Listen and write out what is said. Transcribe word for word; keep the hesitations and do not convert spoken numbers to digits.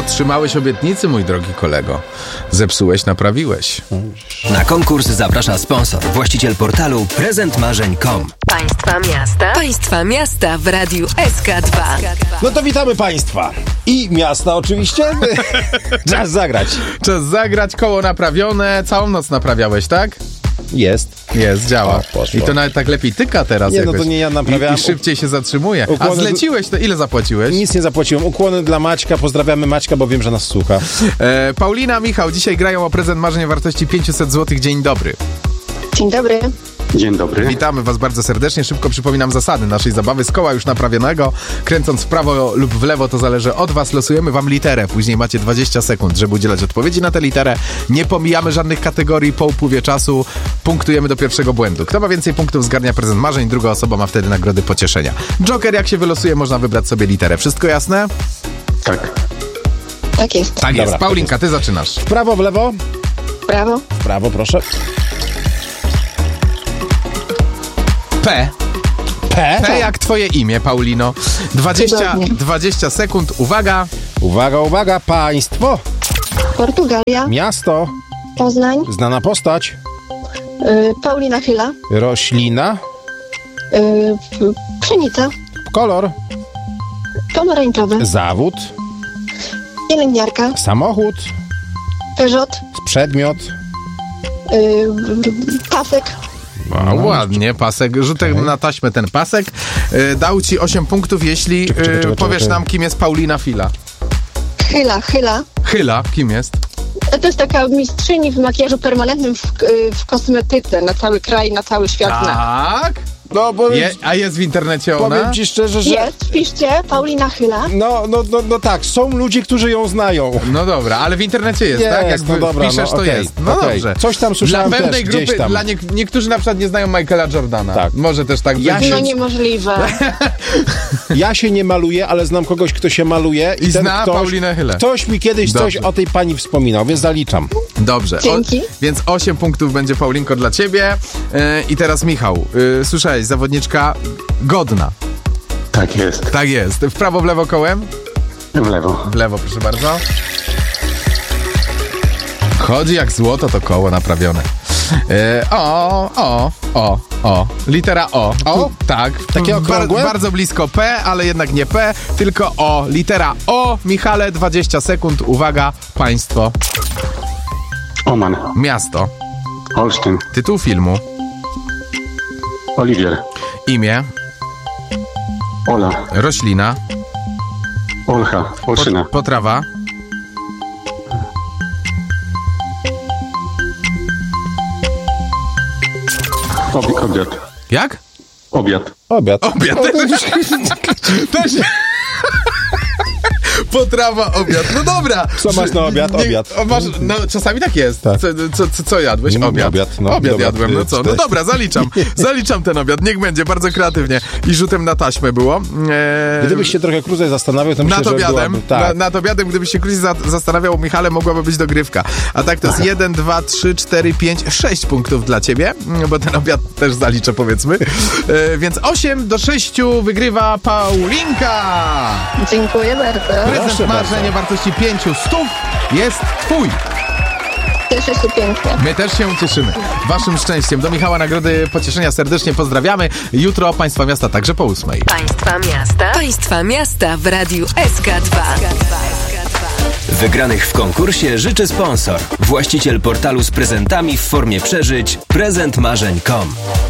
dotrzymałeś obietnicy, mój drogi kolego. Zepsułeś, naprawiłeś. Na konkurs zaprasza sponsor, właściciel portalu prezent marzeń kropka com. Państwa miasta. Państwa miasta w Radiu S K dwa. No to witamy Państwa. I miasta oczywiście. Czas zagrać. Czas zagrać, koło naprawione. Całą noc naprawiałeś, tak? Jest. Jest, działa. O, I to nawet tak lepiej tyka teraz Nie, jakoś. no to nie ja naprawiałem. I, i szybciej się zatrzymuje. Ukłony... A zleciłeś, to ile zapłaciłeś? Nic nie zapłaciłem. Ukłony dla Maćka. Pozdrawiamy Maćka, bo wiem, że nas słucha. E, Paulina, Michał, dzisiaj grają o prezent marzeń o wartości pięćset złotych. Dzień dobry. Dzień dobry. Dzień dobry. Witamy Was bardzo serdecznie. Szybko przypominam zasady naszej zabawy z koła już naprawionego. Kręcąc w prawo lub w lewo, to zależy od Was. Losujemy Wam literę. Później macie dwadzieścia sekund, żeby udzielać odpowiedzi na tę literę. Nie pomijamy żadnych kategorii. Po upływie czasu punktujemy do pierwszego błędu. Kto ma więcej punktów, zgarnia prezent marzeń. Druga osoba ma wtedy nagrody pocieszenia. Joker, jak się wylosuje, można wybrać sobie literę. Wszystko jasne? Tak. Tak jest. Tak Dobra, jest. Paulinka, Ty zaczynasz. W prawo, w lewo? Brawo. W prawo, proszę. P. P? P jak Twoje imię, Paulino. dwadzieścia, Cudownie. dwadzieścia sekund. Uwaga. Uwaga, uwaga. Państwo. Portugalia. Miasto. Poznań. Znana postać. Y, Paulina Chyla. Roślina. Y, pszenica. Kolor. Pomarańczowy. Zawód. Pielęgniarka. Samochód. Peugeot. Przedmiot. Y, pasek. A, ładnie, pasek. Rzutek Okay. na taśmę ten pasek. Y, dał Ci osiem punktów, jeśli Czekaj, czekaj, y, czekaj, powiesz czekaj. nam, kim jest Paulina Fila. Chyla. Chyla. Chyla, kim jest? To jest taka mistrzyni w makijażu permanentnym w, y, w kosmetyce. Na cały kraj, na cały świat. zna. Tak? No, bo Je, a jest w internecie ona? powiem ci szczerze, że... Jest. Piszcie. Paulina Chyla. No, no, no, no tak, są ludzie, którzy ją znają. No dobra, ale w internecie jest, Jest, tak? Jak no dobra, piszesz, no to okej, jest. No okej. dobrze. Coś tam słyszałem Dla pewnej też, grupy, gdzieś tam. dla nie, niektórzy na przykład nie znają Michaela Jordana. Tak. Może też tak Ja być. No się- niemożliwe. Ja się nie maluję, ale znam kogoś, kto się maluje. I ten zna ktoś, Paulinę Chylę. Ktoś mi kiedyś Dobrze. coś o tej pani wspominał, więc zaliczam. Dobrze. Dzięki. więc osiem punktów będzie, Paulinko, dla ciebie. Yy, I teraz Michał. Yy, słyszałeś, zawodniczka godna. Tak jest. Tak jest. W prawo, w lewo kołem? W lewo. W lewo, proszę bardzo. Chodzi jak złoto, to koło naprawione. E, o, o, o, o. Litera O. O? Tu, tak. Takie okrągłe? Bar, bardzo blisko P, ale jednak nie P, tylko O. Litera O. Michale, dwadzieścia sekund. Uwaga, państwo. Oman. Miasto. Olsztyn. Tytuł filmu. Oliwier. Imię. Ola. Roślina. Olcha. Olszyna. Pot, potrawa. Obi- obiad. Jak? Obiad. Obiad. Obiad. Też. Potrawa, obiad. No dobra. Co masz na obiad? Nie- Obiad. O, masz, no, czasami tak jest. Tak. Co, co, co, co jadłeś? Mm, Obiad. obiad, no, obiad dobra, jadłem, no ty- co? ty- No dobra, zaliczam. Zaliczam ten obiad. Niech będzie, bardzo kreatywnie. I rzutem na taśmę było. Eee, Gdybyś się trochę krócej zastanawiał, to myślę, nad że obiadem, byłaby... Tak. na, nad obiadem, gdybyś się krócej za, zastanawiał, Michale, mogłaby być dogrywka. A tak to jest jeden, dwa, trzy, cztery, pięć, sześć punktów dla ciebie, bo ten obiad też zaliczę, powiedzmy. E, więc osiem do sześciu wygrywa Paulinka. Dziękuję bardzo. Prezent Proszę marzenie wartości pięciu stów jest twój. Cieszę się pięknie. My też się cieszymy. Waszym szczęściem. Do Michała nagrody pocieszenia serdecznie pozdrawiamy. Jutro Państwa Miasta także po ósmej. Państwa miasta. Państwa miasta w Radiu S K dwa. Wygranych w konkursie życzy sponsor, właściciel portalu z prezentami w formie przeżyć prezent marzeń kropka com.